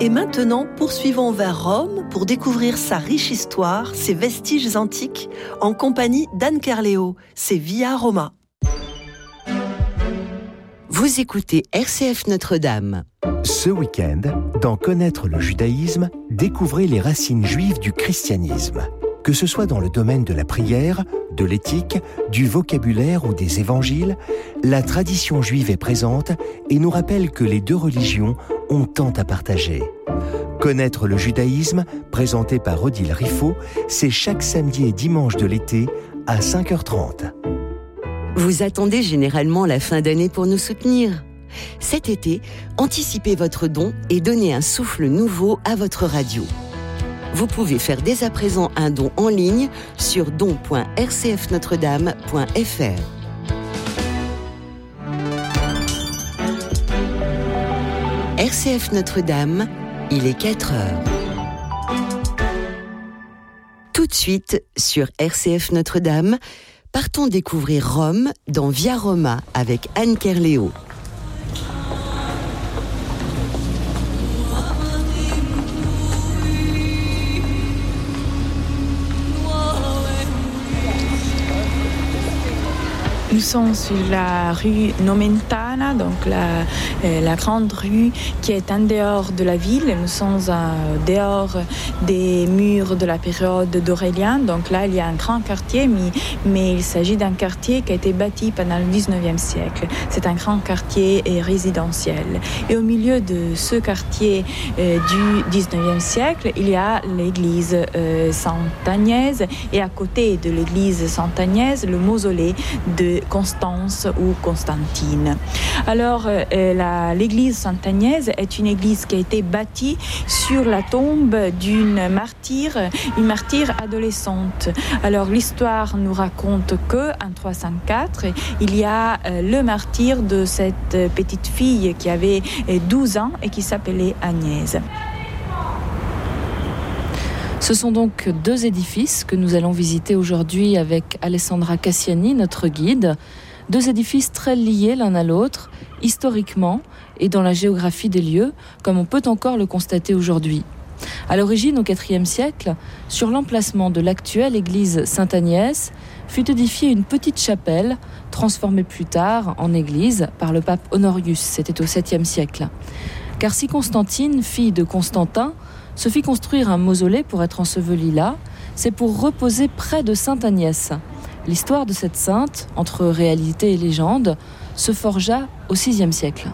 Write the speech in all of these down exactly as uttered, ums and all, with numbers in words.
Et maintenant, poursuivons vers Rome pour découvrir sa riche histoire, ses vestiges antiques, en compagnie d'Anne Kerléo. C'est Via Roma. Vous écoutez R C F Notre-Dame. Ce week-end, dans Connaître le judaïsme, découvrez les racines juives du christianisme. Que ce soit dans le domaine de la prière, de l'éthique, du vocabulaire ou des évangiles, la tradition juive est présente et nous rappelle que les deux religions ont tant à partager. Connaître le judaïsme, présenté par Odile Riffaut, c'est chaque samedi et dimanche de l'été à cinq heures trente. Vous attendez généralement la fin d'année pour nous soutenir. Cet été, anticipez votre don et donnez un souffle nouveau à votre radio. Vous pouvez faire dès à présent un don en ligne sur don point r c f notre dame point f r. R C F Notre-Dame, il est quatre heures. Tout de suite, sur R C F Notre-Dame, partons découvrir Rome dans Via Roma avec Anne Kerléo. Nous sommes sur la rue Nomentana, donc la, euh, la grande rue qui est en dehors de la ville. Nous sommes en dehors des murs de la période d'Aurélien. Donc là, il y a un grand quartier, mais, mais il s'agit d'un quartier qui a été bâti pendant le dix-neuvième siècle. C'est un grand quartier euh, résidentiel. Et au milieu de ce quartier euh, du dix-neuvième siècle, il y a l'église euh, Sainte-Agnès. Et à côté de l'église Sainte-Agnès, le mausolée de Constance ou Constantine. Alors, euh, la, l'église Sainte-Agnès est une église qui a été bâtie sur la tombe d'une martyre, une martyre adolescente. Alors, l'histoire nous raconte que en trois cent quatre, il y a euh, le martyre de cette petite fille qui avait euh, douze ans et qui s'appelait Agnès. Ce sont donc deux édifices que nous allons visiter aujourd'hui avec Alessandra Cassiani, notre guide. Deux édifices très liés l'un à l'autre, historiquement et dans la géographie des lieux, comme on peut encore le constater aujourd'hui. À l'origine, au quatrième siècle, sur l'emplacement de l'actuelle église Sainte-Agnès, fut édifiée une petite chapelle, transformée plus tard en église par le pape Honorius, c'était au septième siècle. Car si Constantine, fille de Constantin, se fit construire un mausolée pour être ensevelie là, c'est pour reposer près de Sainte-Agnès. L'histoire de cette sainte, entre réalité et légende, se forgea au sixième siècle.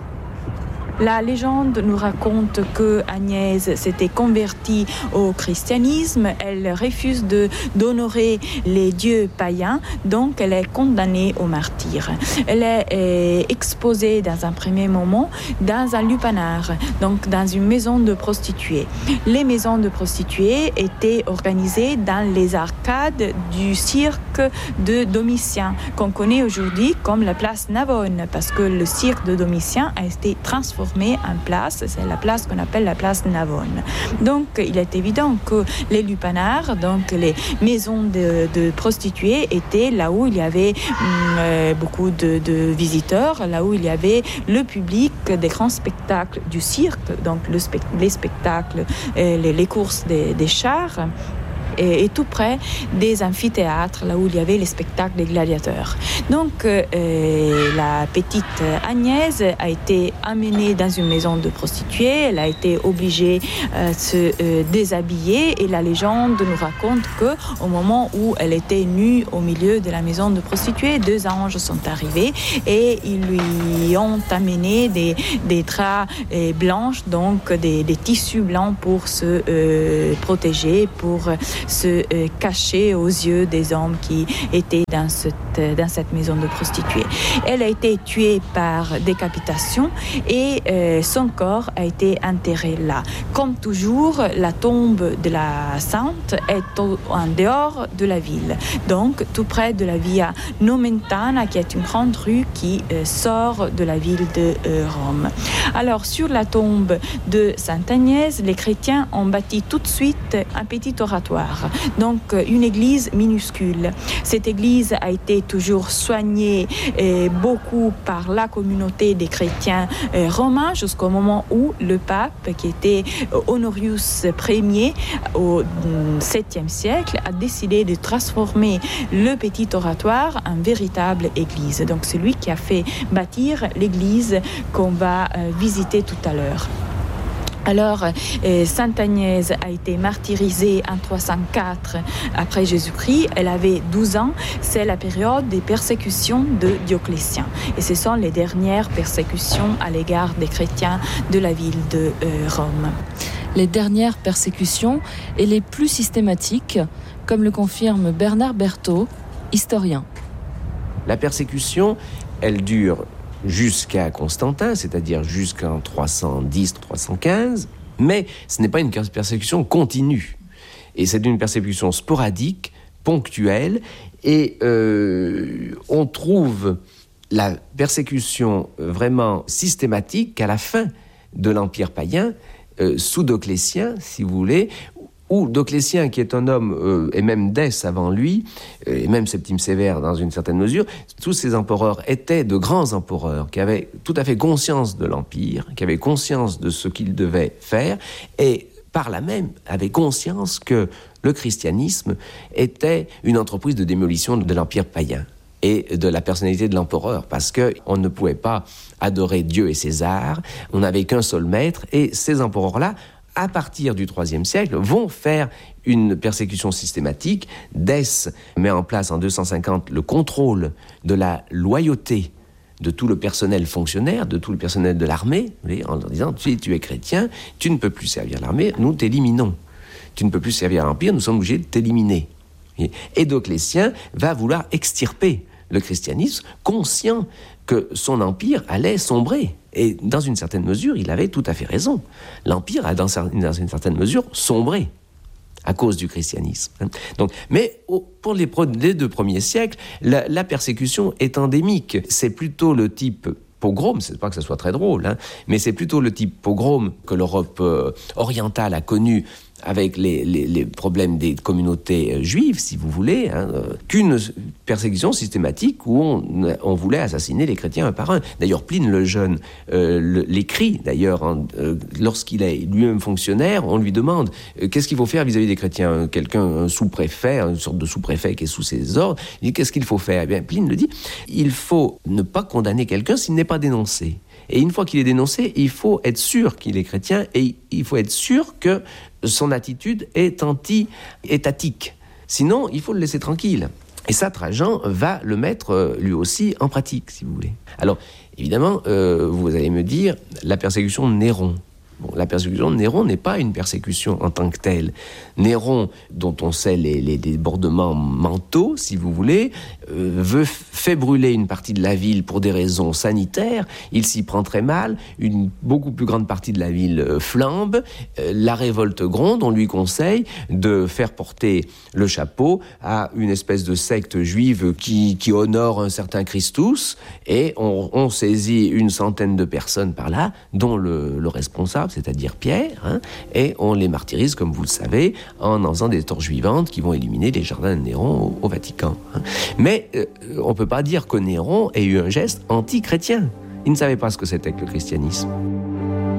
La légende nous raconte que Agnès s'était convertie au christianisme. Elle refuse de, d'honorer les dieux païens, donc elle est condamnée au martyre. Elle est, est exposée dans un premier moment dans un lupanar, donc dans une maison de prostituées. Les maisons de prostituées étaient organisées dans les arcades du cirque de Domitien, qu'on connaît aujourd'hui comme la place Navone, parce que le cirque de Domitien a été transformé en place, c'est la place qu'on appelle la place Navone. Donc il est évident que les lupanars, donc les maisons de, de prostituées, étaient là où il y avait euh, beaucoup de, de visiteurs, là où il y avait le public des grands spectacles du cirque, donc le spect- les spectacles, euh, les, les courses des, des chars. Et, et tout près des amphithéâtres, là où il y avait les spectacles des gladiateurs. Donc, euh, la petite Agnès a été amenée dans une maison de prostituées, elle a été obligée de euh, se euh, déshabiller, et la légende nous raconte qu'au moment où elle était nue au milieu de la maison de prostituées, deux anges sont arrivés et ils lui ont amené des, des draps euh, blancs, donc des, des tissus blancs pour se euh, protéger, pour se euh, cacher aux yeux des hommes qui étaient dans cette, dans cette maison de prostituées. Elle a été tuée par décapitation et euh, son corps a été enterré là. Comme toujours, la tombe de la sainte est au, en dehors de la ville, donc tout près de la Via Nomentana, qui est une grande rue qui euh, sort de la ville de euh, Rome. Alors, sur la tombe de Sainte Agnès, les chrétiens ont bâti tout de suite un petit oratoire. territoire. Donc une église minuscule. Cette église a été toujours soignée et beaucoup par la communauté des chrétiens romains jusqu'au moment où le pape, qui était Honorius Ier au septième siècle, a décidé de transformer le petit oratoire en véritable église. Donc c'est lui qui a fait bâtir l'église qu'on va visiter tout à l'heure. Alors, euh, Sainte Agnès a été martyrisée en trois cent quatre après Jésus-Christ. Elle avait douze ans. C'est la période des persécutions de Dioclétien. Et ce sont les dernières persécutions à l'égard des chrétiens de la ville de euh, Rome. Les dernières persécutions et les plus systématiques, comme le confirme Bernard Berthaud, historien. La persécution, elle dure jusqu'à Constantin, c'est-à-dire jusqu'en trois cent dix trois cent quinze, mais ce n'est pas une persécution continue. Et c'est une persécution sporadique, ponctuelle, et euh, on trouve la persécution vraiment systématique qu'à la fin de l'Empire païen, euh, sous Dioclétien, si vous voulez, où Dioclétien, qui est un homme, euh, et même Dès avant lui, euh, et même Septime Sévère dans une certaine mesure, tous ces empereurs étaient de grands empereurs qui avaient tout à fait conscience de l'Empire, qui avaient conscience de ce qu'ils devaient faire, et par là même avaient conscience que le christianisme était une entreprise de démolition de l'Empire païen et de la personnalité de l'empereur, parce qu'on ne pouvait pas adorer Dieu et César, on n'avait qu'un seul maître, et ces empereurs-là, à partir du troisième siècle, vont faire une persécution systématique. Dès met en place en deux cent cinquante le contrôle de la loyauté de tout le personnel fonctionnaire, de tout le personnel de l'armée, en leur disant si tu es chrétien, tu ne peux plus servir l'armée, nous t'éliminons. Tu ne peux plus servir l'Empire, nous sommes obligés de t'éliminer. Et Dioclétien va vouloir extirper le christianisme, conscient que son empire allait sombrer. Et dans une certaine mesure, il avait tout à fait raison. L'empire a, dans une certaine mesure, sombré à cause du christianisme. Donc, mais pour les, les deux premiers siècles, la, la persécution est endémique. C'est plutôt le type pogrom, c'est pas que ce soit très drôle, hein, mais c'est plutôt le type pogrom que l'Europe euh, orientale a connu avec les, les, les problèmes des communautés euh, juives, si vous voulez, hein, euh, qu'une persécution systématique où on, on voulait assassiner les chrétiens un par un. D'ailleurs, Pline le Jeune euh, le, l'écrit, d'ailleurs, hein, euh, lorsqu'il est lui-même fonctionnaire, on lui demande euh, qu'est-ce qu'il faut faire vis-à-vis des chrétiens. Quelqu'un, un sous-préfet, une sorte de sous-préfet qui est sous ses ordres, il dit qu'est-ce qu'il faut faire. Eh bien, Pline le dit, il faut ne pas condamner quelqu'un s'il n'est pas dénoncé. Et une fois qu'il est dénoncé, il faut être sûr qu'il est chrétien et il faut être sûr que son attitude est anti-étatique. Sinon, il faut le laisser tranquille. Et ça, Trajan va le mettre lui aussi en pratique, si vous voulez. Alors, évidemment, euh, vous allez me dire, la persécution de Néron. Bon, la persécution de Néron n'est pas une persécution en tant que telle. Néron, dont on sait les, les débordements mentaux, si vous voulez, euh, veut, fait brûler une partie de la ville pour des raisons sanitaires. Il s'y prend très mal. Une beaucoup plus grande partie de la ville euh, flambe. Euh, la révolte gronde. On lui conseille de faire porter le chapeau à une espèce de secte juive qui, qui honore un certain Christus. Et on, on saisit une centaine de personnes par là, dont le, le responsable, c'est-à-dire Pierre, hein, et on les martyrise, comme vous le savez, en en faisant des torches vivantes qui vont illuminer les jardins de Néron au, au Vatican. Hein. Mais euh, on ne peut pas dire que Néron ait eu un geste anti-chrétien. Il ne savait pas ce que c'était que le christianisme.